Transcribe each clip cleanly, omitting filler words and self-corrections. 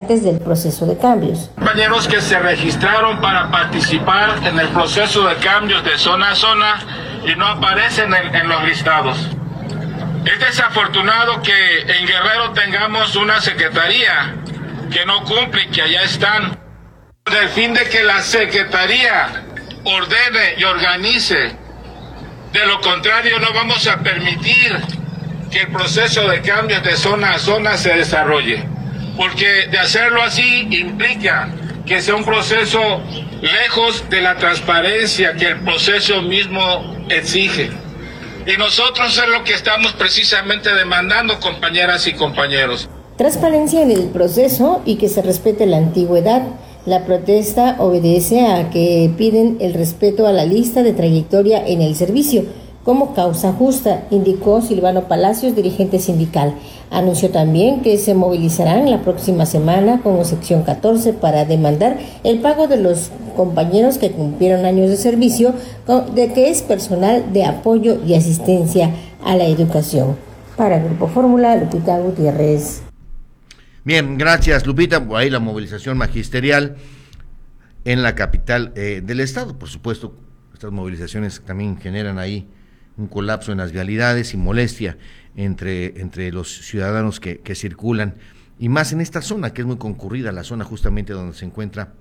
integrantes del proceso de cambios. Compañeros que se registraron para participar en el proceso de cambios de zona a zona y no aparecen en los listados. Es desafortunado que en Guerrero tengamos una secretaría que no cumple y que allá están. Con el fin de que la secretaría ordene y organice. De lo contrario, no vamos a permitir que el proceso de cambios de zona a zona se desarrolle. Porque de hacerlo así implica que sea un proceso lejos de la transparencia que el proceso mismo exige. Y nosotros es lo que estamos precisamente demandando, compañeras y compañeros. Transparencia en el proceso y que se respete la antigüedad. La protesta obedece a que piden el respeto a la lista de trayectoria en el servicio como causa justa, indicó Silvano Palacios, dirigente sindical. Anunció también que se movilizarán la próxima semana como sección 14 para demandar el pago de los compañeros que cumplieron años de servicio, de que es personal de apoyo y asistencia a la educación. Para Grupo Fórmula, Lupita Gutiérrez. Bien, gracias, Lupita. Ahí la movilización magisterial en la capital del estado. Por supuesto, estas movilizaciones también generan ahí un colapso en las vialidades y molestia entre los ciudadanos que circulan, y más en esta zona que es muy concurrida, la zona justamente donde se encuentra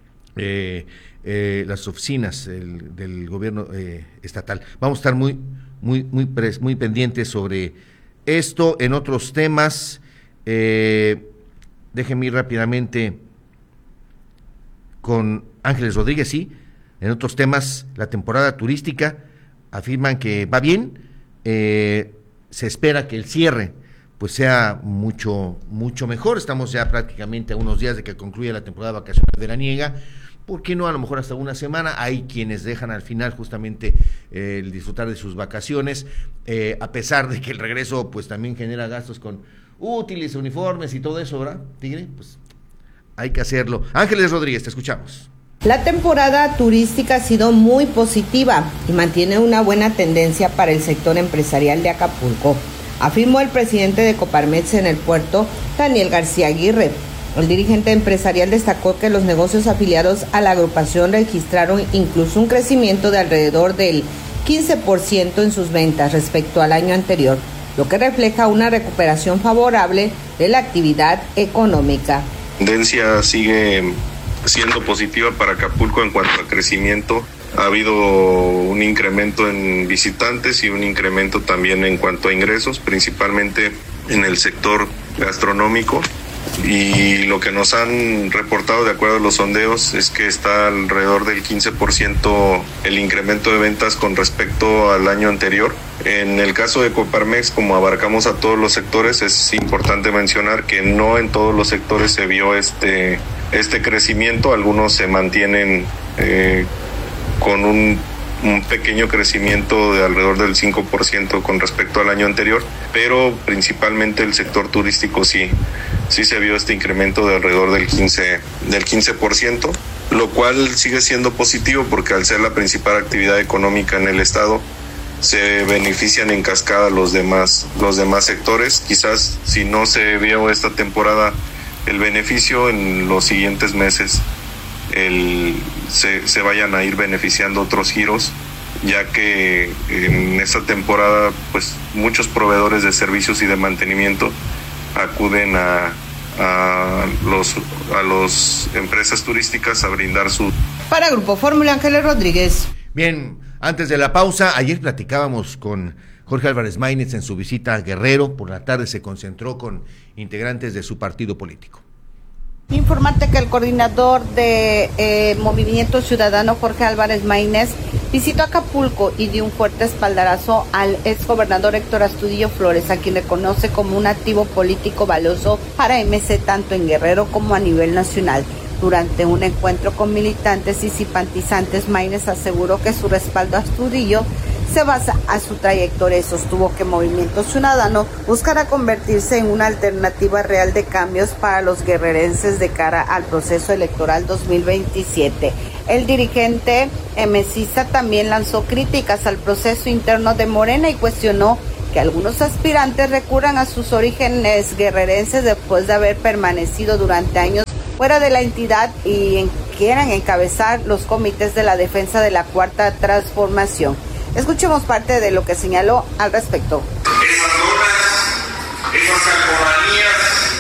las oficinas del gobierno estatal. Vamos a estar muy pendientes sobre esto. En otros temas, déjenme ir rápidamente con Ángeles Rodríguez. Sí, en otros temas, la temporada turística afirman que va bien. Se espera que el cierre pues sea mucho mejor. Estamos ya prácticamente a unos días de que concluya la temporada vacacional veraniega. ¿Por qué no? A lo mejor hasta una semana. Hay quienes dejan al final justamente el disfrutar de sus vacaciones, a pesar de que el regreso pues también genera gastos con útiles, uniformes y todo eso, ¿verdad, Tigre? Pues hay que hacerlo. Ángeles Rodríguez, te escuchamos. La temporada turística ha sido muy positiva y mantiene una buena tendencia para el sector empresarial de Acapulco, afirmó el presidente de Coparmex en el puerto, Daniel García Aguirre. El dirigente empresarial destacó que los negocios afiliados a la agrupación registraron incluso un crecimiento de alrededor del 15% en sus ventas respecto al año anterior, lo que refleja una recuperación favorable de la actividad económica. La tendencia sigue siendo positiva para Acapulco en cuanto a crecimiento. Ha habido un incremento en visitantes y un incremento también en cuanto a ingresos, principalmente en el sector gastronómico. Y lo que nos han reportado de acuerdo a los sondeos es que está alrededor del 15% el incremento de ventas con respecto al año anterior. En el caso de Coparmex, como abarcamos a todos los sectores, es importante mencionar que no en todos los sectores se vio este crecimiento. Algunos se mantienen con un pequeño crecimiento de alrededor del 5% con respecto al año anterior, pero principalmente el sector turístico sí se vio este incremento de alrededor del 15%, lo cual sigue siendo positivo porque al ser la principal actividad económica en el estado, se benefician en cascada los demás sectores. Quizás si no se vio esta temporada el beneficio, en los siguientes meses se vayan a ir beneficiando otros giros, ya que en esta temporada pues muchos proveedores de servicios y de mantenimiento acuden a los empresas turísticas a brindar su... Para Grupo Fórmula, Ángeles Rodríguez. Bien, antes de la pausa, ayer platicábamos con Jorge Álvarez Maínez en su visita a Guerrero. Por la tarde se concentró con integrantes de su partido político. Informarte que el coordinador de Movimiento Ciudadano, Jorge Álvarez Maínez, visitó Acapulco y dio un fuerte espaldarazo al exgobernador Héctor Astudillo Flores, a quien reconoce como un activo político valioso para MC tanto en Guerrero como a nivel nacional. Durante un encuentro con militantes y simpatizantes, Maínez aseguró que su respaldo a Astudillo se basa a su trayectoria y sostuvo que Movimiento Ciudadano buscará convertirse en una alternativa real de cambios para los guerrerenses de cara al proceso electoral 2027. El dirigente mcista también lanzó críticas al proceso interno de Morena y cuestionó que algunos aspirantes recurran a sus orígenes guerrerenses después de haber permanecido durante años fuera de la entidad y quieran encabezar los comités de la defensa de la Cuarta Transformación. Escuchemos parte de lo que señaló al respecto. Esas zonas, esas calcomanías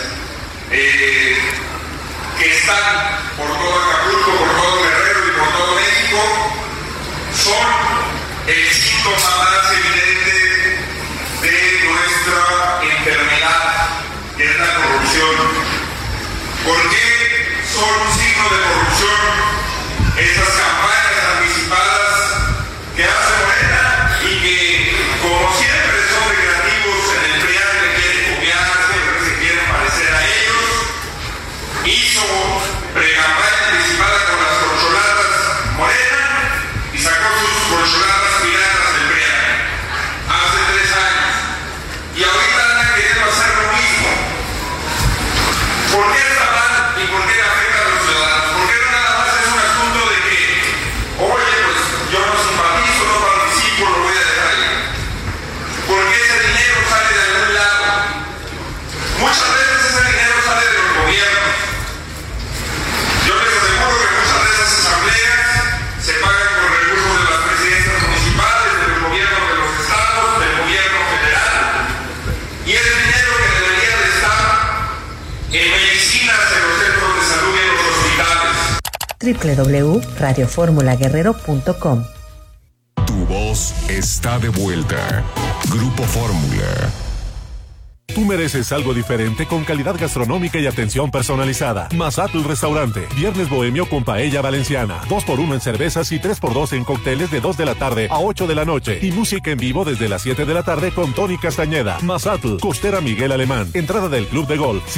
que están por todo Acapulco, por todo Guerrero y por todo México, son el síntoma más evidente de nuestra enfermedad, que es la corrupción. ¿Por qué son un signo de corrupción esas campañas anticipadas que hace Morena y que, como siempre, son recreativos en el PRIAN, que quieren copiar, siempre se quieren parecer a ellos? Hizo pre-campaña anticipada con las corcholatas Morena y sacó sus corcholatas piratas del PRIAN hace 3 años. Y ahorita andan queriendo hacer lo mismo. ¿Por qué está mal y por qué afecta a los ciudadanos? ¿Por qué no nada más es un asunto de que, oye, pues yo no simpatizo, no participo, lo voy a dejar ahí? Porque ese dinero sale de algún lado. Muchas veces ese dinero sale de los gobiernos. Yo les aseguro que muchas de esas asambleas se pagan con recursos de las presidencias municipales, del gobierno de los estados, del gobierno federal. Y es dinero que debería de estar en medicinas, en los centros de salud y en los hospitales. www.radioformulaguerrero.com. Tu voz está de vuelta. Grupo Fórmula. Tú mereces algo diferente con calidad gastronómica y atención personalizada. Mazatl Restaurante. Viernes bohemio con paella valenciana. 2x1 en cervezas y 3x2 en cócteles de 2 de la tarde a 8 de la noche. Y música en vivo desde las 7 de la tarde con Tony Castañeda. Mazatl, Costera Miguel Alemán. Entrada del Club de Golf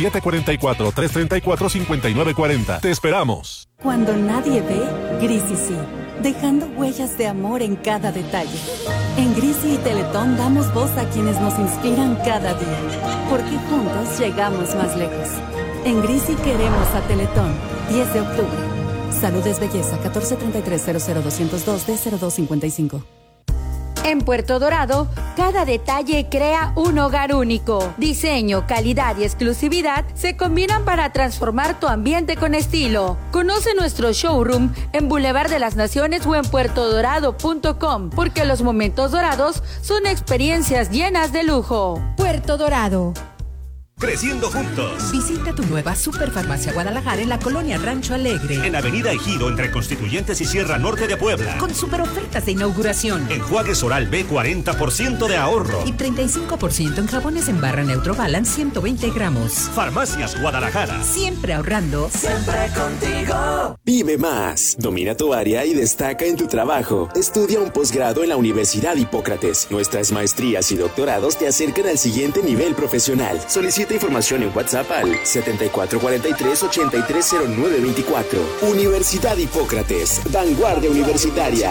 744-334-5940. Te esperamos. Cuando nadie ve, Grisi sí, dejando huellas de amor en cada detalle. En Grisi y Teletón damos voz a quienes nos inspiran cada día, porque juntos llegamos más lejos. En Grisi queremos a Teletón. 10 de octubre. Salud es belleza. 1433-00202-D0255. En Puerto Dorado, cada detalle crea un hogar único. Diseño, calidad y exclusividad se combinan para transformar tu ambiente con estilo. Conoce nuestro showroom en Boulevard de las Naciones o en puertodorado.com, porque los momentos dorados son experiencias llenas de lujo. Puerto Dorado. Creciendo juntos. Visita tu nueva Superfarmacia Guadalajara en la colonia Rancho Alegre. En Avenida Ejido, entre Constituyentes y Sierra Norte de Puebla. Con super ofertas de inauguración. Enjuagues Oral B, 40% de ahorro. Y 35% en jabones en barra Neutro Balance, 120 gramos. Farmacias Guadalajara. Siempre ahorrando. Siempre contigo. Vive más. Domina tu área y destaca en tu trabajo. Estudia un posgrado en la Universidad Hipócrates. Nuestras maestrías y doctorados te acercan al siguiente nivel profesional. Solicita información en WhatsApp al 7443-830924. Universidad Hipócrates, vanguardia universitaria.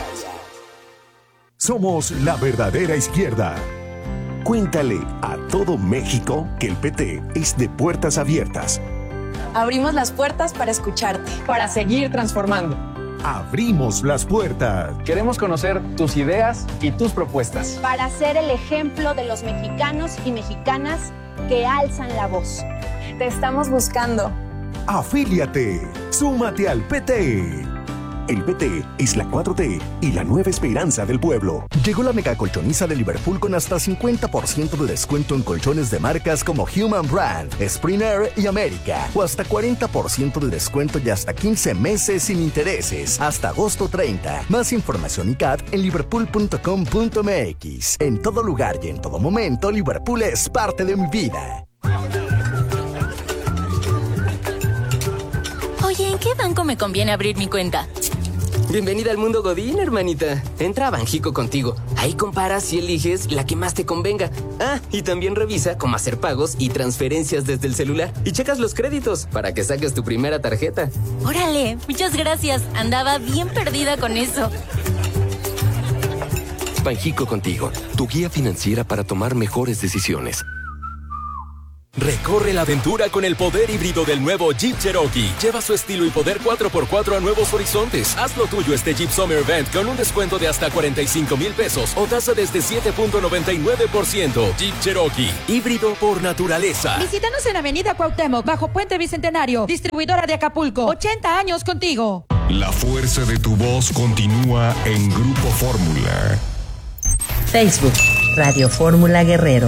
Somos la verdadera izquierda. Cuéntale a todo México que el PT es de puertas abiertas. Abrimos las puertas para escucharte, para seguir transformando. Abrimos las puertas. Queremos conocer tus ideas y tus propuestas. Para ser el ejemplo de los mexicanos y mexicanas que alzan la voz. Te estamos buscando. Afíliate. Súmate al PT. El PT es la 4T y la nueva esperanza del pueblo. Llegó la mega colchoniza de Liverpool con hasta 50% de descuento en colchones de marcas como Human Brand, Springer y América. O hasta 40% de descuento y hasta 15 meses sin intereses. Hasta agosto 30. Más información y CAT en liverpool.com.mx. En todo lugar y en todo momento, Liverpool es parte de mi vida. Oye, ¿en qué banco me conviene abrir mi cuenta? Bienvenida al mundo Godín, hermanita. Entra a Banjico Contigo. Ahí comparas y eliges la que más te convenga. Ah, y también revisa cómo hacer pagos y transferencias desde el celular. Y checas los créditos para que saques tu primera tarjeta. Órale, muchas gracias. Andaba bien perdida con eso. Banjico Contigo, tu guía financiera para tomar mejores decisiones. Recorre la aventura con el poder híbrido del nuevo Jeep Cherokee. Lleva su estilo y poder 4x4 a nuevos horizontes. Haz lo tuyo este Jeep Summer Event con un descuento de hasta 45,000 pesos o tasa desde 7.99%. Jeep Cherokee, híbrido por naturaleza. Visítanos en Avenida Cuauhtémoc, bajo Puente Bicentenario. Distribuidora de Acapulco. 80 años contigo. La fuerza de tu voz continúa en Grupo Fórmula. Facebook, Radio Fórmula Guerrero.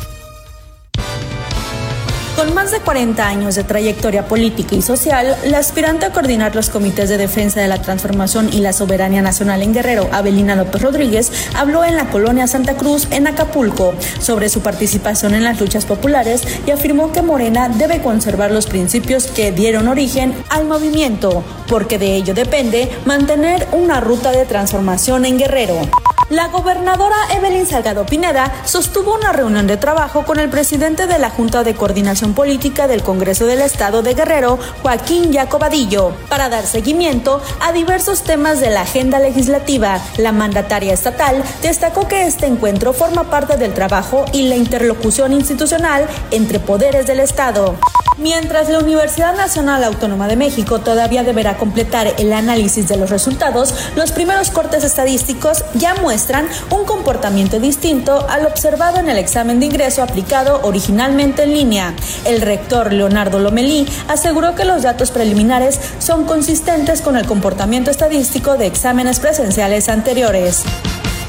Con más de 40 años de trayectoria política y social, la aspirante a coordinar los comités de defensa de la transformación y la soberanía nacional en Guerrero, Abelina López Rodríguez, habló en la colonia Santa Cruz, en Acapulco, sobre su participación en las luchas populares y afirmó que Morena debe conservar los principios que dieron origen al movimiento, porque de ello depende mantener una ruta de transformación en Guerrero. La gobernadora Evelyn Salgado Pineda sostuvo una reunión de trabajo con el presidente de la Junta de Coordinación Política del Congreso del Estado de Guerrero, Joaquín Jacobadillo, para dar seguimiento a diversos temas de la agenda legislativa. La mandataria estatal destacó que este encuentro forma parte del trabajo y la interlocución institucional entre poderes del Estado. Mientras la Universidad Nacional Autónoma de México todavía deberá completar el análisis de los resultados, los primeros cortes estadísticos ya muestran un comportamiento distinto al observado en el examen de ingreso aplicado originalmente en línea. El rector Leonardo Lomelí aseguró que los datos preliminares son consistentes con el comportamiento estadístico de exámenes presenciales anteriores.